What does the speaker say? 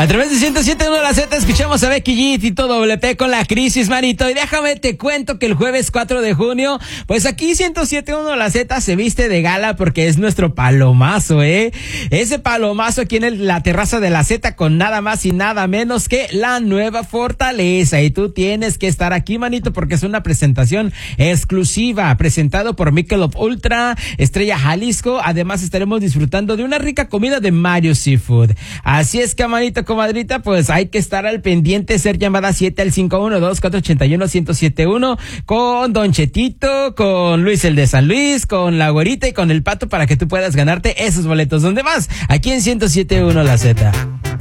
A través de 107.1 La Z escuchamos a Becky G, Tito WP con La Crisis, manito. Y déjame te cuento que el jueves 4 de junio, pues aquí 107.1 La Z se viste de gala porque es nuestro palomazo, Ese palomazo aquí en la terraza de La Z con nada más y nada menos que la nueva Fortaleza. Y tú tienes que estar aquí, manito, porque es una presentación exclusiva, presentado por Michelob Ultra, Estrella Jalisco. Además estaremos disfrutando de una rica comida de Mario Seafood. Así es que, manito, comadrita, pues hay que estar al pendiente, ser llamada 7 al 512-481-1071 con Don Chetito, con Luis el de San Luis, con la Güerita y con el Pato para que tú puedas ganarte esos boletos. ¿Dónde más? Aquí en 107.1 La Z.